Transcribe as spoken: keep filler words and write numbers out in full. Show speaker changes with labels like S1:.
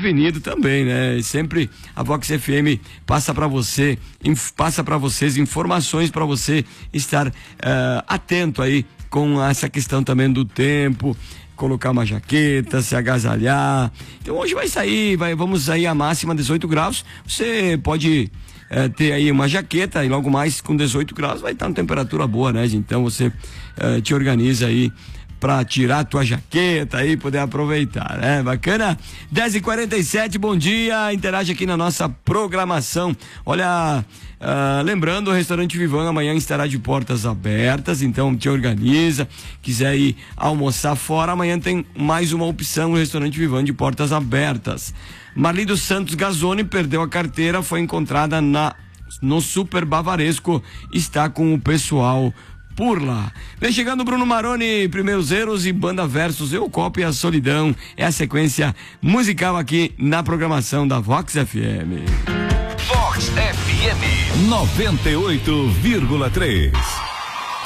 S1: prevenido também, né? E sempre a Vox F M passa para você, inf, passa para vocês informações para você estar uh, atento aí com essa questão também do tempo, colocar uma jaqueta, se agasalhar. Então hoje vai sair, vai, vamos sair a máxima dezoito graus. Você pode é, ter aí uma jaqueta e logo mais com dezoito graus vai estar uma temperatura boa, né? Então você é, te organiza aí pra tirar a tua jaqueta e poder aproveitar, né? Bacana? dez e quarenta e sete, bom dia, interage aqui na nossa programação. Olha, uh, lembrando, o restaurante Vivan amanhã estará de portas abertas, então te organiza, quiser ir almoçar fora, amanhã tem mais uma opção no restaurante Vivan de portas abertas. Marli dos Santos Gazzoni perdeu a carteira, foi encontrada na, no Super Bavaresco, está com o pessoal por lá. Vem chegando Bruno Maroni, Primeiros Erros e Banda Versus, Eu Copo e a Solidão. É a sequência musical aqui na programação da Vox F M.
S2: Vox F M noventa e oito vírgula três.